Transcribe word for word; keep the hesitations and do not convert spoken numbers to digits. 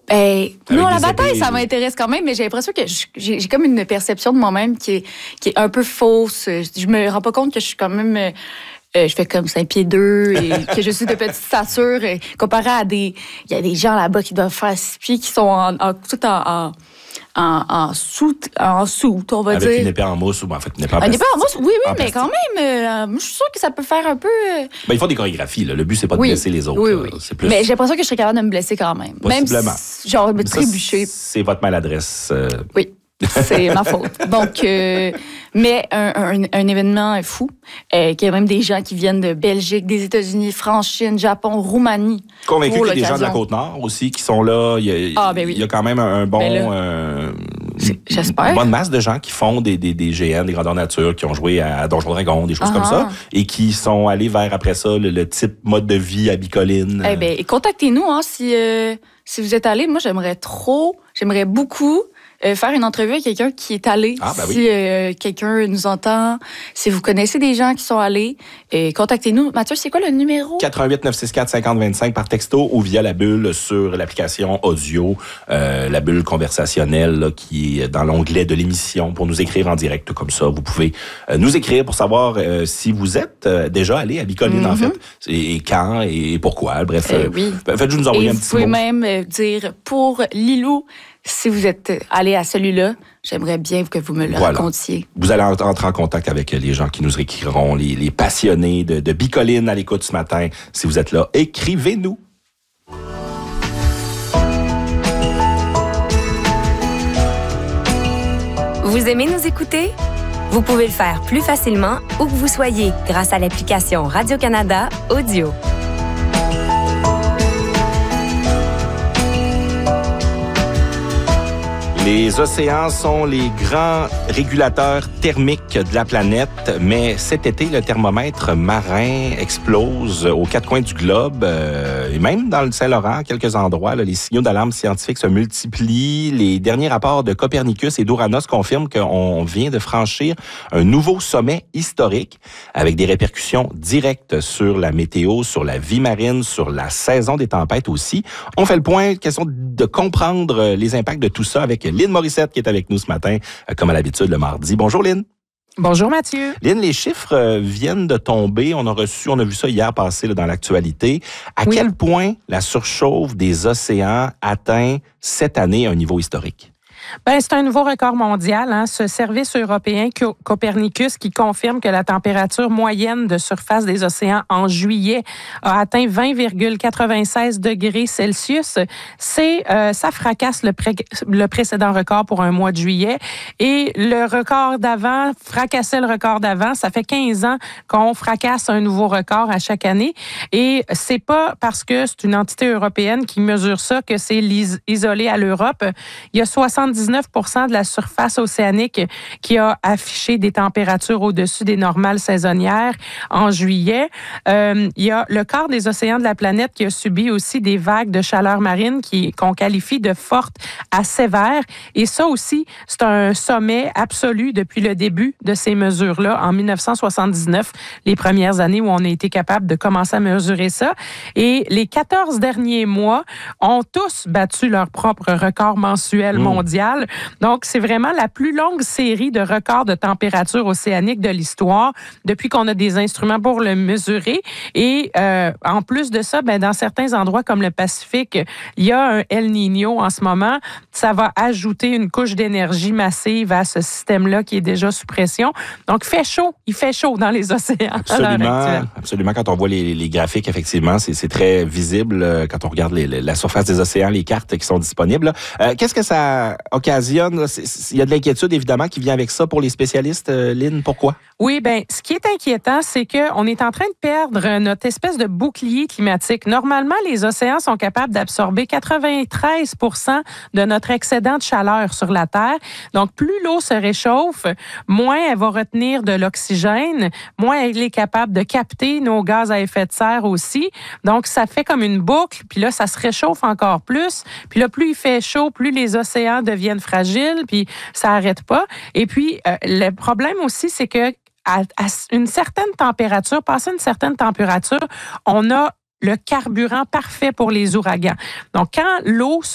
Ben, Avec non, la des bataille, épées, ça oui. m'intéresse quand même, mais j'ai l'impression que je- j'ai j'ai comme une perception de moi-même qui est, qui est un peu fausse. Je me rends pas compte que je suis quand même... euh, euh, je fais comme cinq pieds deux et que je suis de petite stature. euh, comparé à des... Il y a des gens là-bas qui doivent faire six pieds, qui sont en, en, tout en... en En, en soute, en soute, on va Avec dire. une épée en mousse ou en fait une épée en Un plastique. épée en mousse, oui, oui, En mais plastique. quand même, euh, moi, je suis sûre que ça peut faire un peu... euh, Ben, ils font des chorégraphies. Là. Le but, c'est pas de Oui. blesser les autres. Oui, là. oui. C'est plus... Mais j'ai l'impression que je serais capable de me blesser quand même. Possiblement. Même si, genre, me Ça, trébucher. c'est votre maladresse. euh, Oui, c'est ma faute. Donc, euh, mais un, un, un événement fou, euh, qu'il y a même des gens qui viennent de Belgique, des États-Unis, France, Chine, Japon, Roumanie. Convaincu pour qu'il y a des gens de la l'occasion. Côte-Nord aussi qui sont là. Il y a, Ah, ben oui. il y a quand même un, un bon... Ben là. euh, C'est- j'espère. Une bonne masse de gens qui font des, des, des G N, des grandeurs nature, qui ont joué à Donjons Dragons, des choses Ah. comme ça, et qui sont allés vers, après ça, le, le type mode de vie à Bicoline. Eh bien, contactez-nous hein, si, euh, si vous êtes allés. Moi, j'aimerais trop, j'aimerais beaucoup euh, faire une entrevue avec quelqu'un qui est allé. Ah, ben si oui. euh, quelqu'un nous entend, si vous connaissez des gens qui sont allés, euh, contactez-nous. Mathieu, c'est quoi le numéro? quatre un huit neuf six quatre cinq zéro deux cinq par texto ou via la bulle sur l'application audio, euh, la bulle conversationnelle là, qui est dans l'onglet de l'émission pour nous écrire en direct comme ça. Vous pouvez euh, nous écrire pour savoir euh, si vous êtes euh, déjà allé à Bicoline Mm-hmm. en fait, et, et quand et pourquoi. Bref, Euh, euh, oui. faites-vous nous envoyer Et un vous petit pouvez mot. même euh, dire pour Lilou, si vous êtes allé à celui-là, j'aimerais bien que vous me le Voilà. racontiez. Vous allez en- entrer en contact avec les gens qui nous écriront, les, les passionnés de, de Bicoline à l'écoute ce matin. Si vous êtes là, écrivez-nous. Vous aimez nous écouter? Vous pouvez le faire plus facilement où que vous soyez grâce à l'application Radio-Canada Audio. Les océans sont les grands régulateurs thermiques de la planète, mais cet été, le thermomètre marin explose aux quatre coins du globe euh, et même dans le Saint-Laurent, à quelques endroits, là, les signaux d'alarme scientifiques se multiplient. Les derniers rapports de Copernicus et d'Uranos confirment qu'on vient de franchir un nouveau sommet historique avec des répercussions directes sur la météo, sur la vie marine, sur la saison des tempêtes aussi. On fait le point, question de comprendre les impacts de tout ça avec Lynn Morissette qui est avec nous ce matin, euh, comme à l'habitude le mardi. Bonjour Lynn. Bonjour Mathieu. Lynn, les chiffres euh, viennent de tomber. On a reçu, on a vu ça hier passer là, dans l'actualité. À Oui. quel point la surchauffe des océans atteint cette année un niveau historique? Ben, c'est un nouveau record mondial, hein, ce service européen Co- Copernicus qui confirme que la température moyenne de surface des océans en juillet a atteint vingt virgule quatre-vingt-seize degrés Celsius. C'est, euh, ça fracasse le, pré- le précédent record pour un mois de juillet. Et le record d'avant fracassait le record d'avant. Ça fait quinze ans qu'on fracasse un nouveau record à chaque année. Et c'est pas parce que c'est une entité européenne qui mesure ça que c'est lis- isolé à l'Europe. Il y a soixante-dix-neuf pour cent de la surface océanique qui a affiché des températures au-dessus des normales saisonnières en juillet. Euh, il y a le quart des océans de la planète qui a subi aussi des vagues de chaleur marine qui, qu'on qualifie de fortes à sévères. Et ça aussi, c'est un sommet absolu depuis le début de ces mesures-là, en dix-neuf cent soixante-dix-neuf, les premières années où on a été capable de commencer à mesurer ça. Et les quatorze derniers mois ont tous battu leur propre record mensuel Mmh. mondial. Donc, c'est vraiment la plus longue série de records de température océanique de l'histoire depuis qu'on a des instruments pour le mesurer. Et euh, en plus de ça, ben, dans certains endroits comme le Pacifique, il y a un El Niño en ce moment. Ça va ajouter une couche d'énergie massive à ce système-là qui est déjà sous pression. Donc, il fait chaud. Il fait chaud dans les océans à l'heure Absolument, actuelle. absolument. Quand on voit les, les graphiques, effectivement, c'est, c'est très visible euh, quand on regarde les, les- la surface des océans, les cartes qui sont disponibles. Euh, qu'est-ce que ça occasionne? là? C'est- c'est- Il y a de l'inquiétude, évidemment, qui vient avec ça pour les spécialistes. Euh, Lynn, pourquoi? Oui, ben, ce qui est inquiétant, c'est qu'on est en train de perdre notre espèce de bouclier climatique. Normalement, les océans sont capables d'absorber quatre-vingt-treize pour cent de notre excédent de chaleur sur la Terre. Donc, plus l'eau se réchauffe, moins elle va retenir de l'oxygène, moins elle est capable de capter nos gaz à effet de serre aussi. Donc, ça fait comme une boucle, puis là, ça se réchauffe encore plus. Puis là, plus il fait chaud, plus les océans deviennent fragiles, puis ça n'arrête pas. Et puis, euh, le problème aussi, c'est que à, à une certaine température, passé une certaine température, on a le carburant parfait pour les ouragans. Donc, quand l'eau